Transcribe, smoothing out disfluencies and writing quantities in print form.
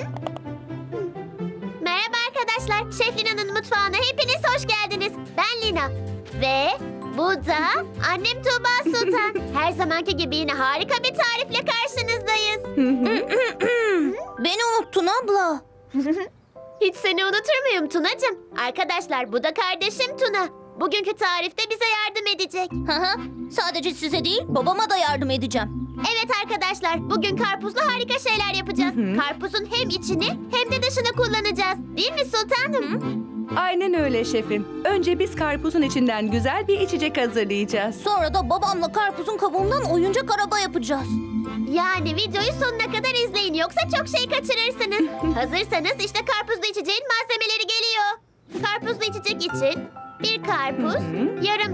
Merhaba arkadaşlar. Şef Lina'nın mutfağına hepiniz hoş geldiniz. Ben Lina. Ve bu da annem Tuğba Sultan. Her zamanki gibi yine harika bir tarifle karşınızdayız. Beni unuttun abla. Hiç seni unutur muyum Tunacığım? Arkadaşlar bu da kardeşim Tuna. Bugünkü tarifte bize yardım edecek. Sadece size değil, babama da yardım edeceğim. Evet arkadaşlar, bugün karpuzla harika şeyler yapacağız. Karpuzun hem içini hem de dışını kullanacağız. Değil mi sultanım? Aynen öyle şefim. Önce biz karpuzun içinden güzel bir içecek hazırlayacağız. Sonra da babamla karpuzun kabuğundan oyuncak araba yapacağız. Yani videoyu sonuna kadar izleyin yoksa çok şey kaçırırsınız. Hazırsanız işte karpuzlu içeceğin malzemeleri geliyor. Karpuzlu içecek için bir karpuz, yarım